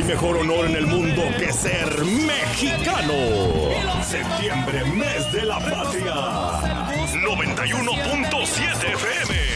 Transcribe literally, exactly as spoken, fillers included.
hay mejor honor en el mundo que ser mexicano. Septiembre, mes de la patria. noventa y uno punto siete F